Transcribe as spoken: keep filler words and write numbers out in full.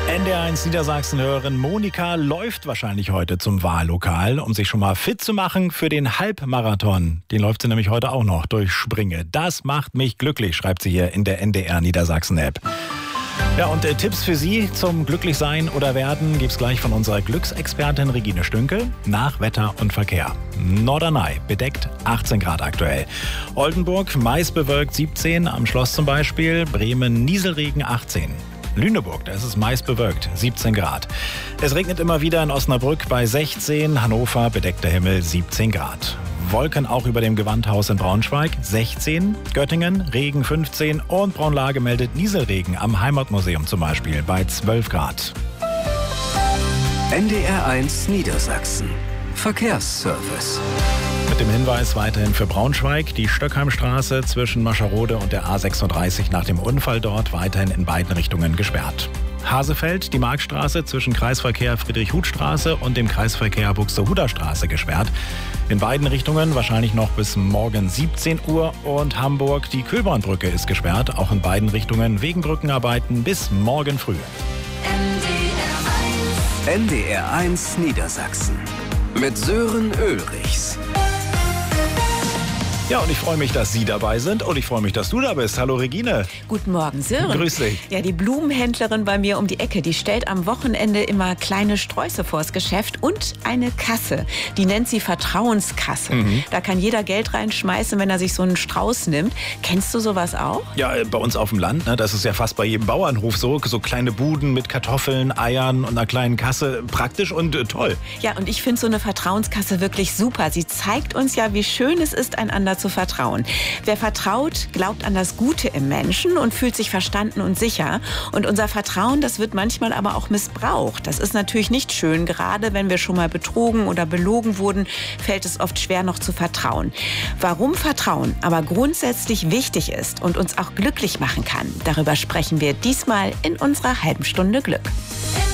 N D R eins Niedersachsen-Hörerin Monika läuft wahrscheinlich heute zum Wahllokal, um sich schon mal fit zu machen für den Halbmarathon. Den läuft sie nämlich heute auch noch durch Springe. Das macht mich glücklich, schreibt sie hier in der N D R Niedersachsen-App. Ja, und äh, Tipps für Sie zum Glücklichsein oder Werden gibt's gleich von unserer Glücksexpertin Regine Stünkel nach Wetter und Verkehr. Norderney bedeckt achtzehn Grad aktuell. Oldenburg meist bewölkt siebzehn, am Schloss zum Beispiel. Bremen Nieselregen achtzehn. Lüneburg, da ist es meist bewölkt, siebzehn Grad. Es regnet immer wieder in Osnabrück bei sechzehn, Hannover bedeckter Himmel siebzehn Grad. Wolken auch über dem Gewandhaus in Braunschweig sechzehn, Göttingen Regen fünfzehn und Braunlage meldet Nieselregen am Heimatmuseum zum Beispiel bei zwölf Grad. N D R eins Niedersachsen. Verkehrsservice. Mit dem Hinweis weiterhin für Braunschweig, die Stöckheimstraße zwischen Mascherode und der A sechsunddreißig nach dem Unfall dort weiterhin in beiden Richtungen gesperrt. Hasefeld, die Marktstraße zwischen Kreisverkehr Friedrich-Huth-Straße und dem Kreisverkehr Buxtehuder-Straße gesperrt. In beiden Richtungen wahrscheinlich noch bis morgen siebzehn Uhr. Und Hamburg, die Kühlbahnbrücke ist gesperrt, auch in beiden Richtungen wegen Brückenarbeiten bis morgen früh. N D R eins Niedersachsen mit Sören Ulrichs. Ja, und ich freue mich, dass Sie dabei sind und ich freue mich, dass du da bist. Hallo Regine. Guten Morgen, Sören. Grüß dich. Ja, die Blumenhändlerin bei mir um die Ecke, die stellt am Wochenende immer kleine Sträuße vors Geschäft und eine Kasse. Die nennt sie Vertrauenskasse. Mhm. Da kann jeder Geld reinschmeißen, wenn er sich so einen Strauß nimmt. Kennst du sowas auch? Ja, bei uns auf dem Land, ne, das ist ja fast bei jedem Bauernhof so. So kleine Buden mit Kartoffeln, Eiern und einer kleinen Kasse. Praktisch und äh, toll. Ja, und ich finde so eine Vertrauenskasse wirklich super. Sie zeigt uns ja, wie schön es ist, einander zu vertrauen. Wer vertraut, glaubt an das Gute im Menschen und fühlt sich verstanden und sicher. Und unser Vertrauen, das wird manchmal aber auch missbraucht. Das ist natürlich nicht schön. Gerade wenn wir schon mal betrogen oder belogen wurden, fällt es oft schwer, noch zu vertrauen. Warum Vertrauen aber grundsätzlich wichtig ist und uns auch glücklich machen kann, darüber sprechen wir diesmal in unserer halben Stunde Glück.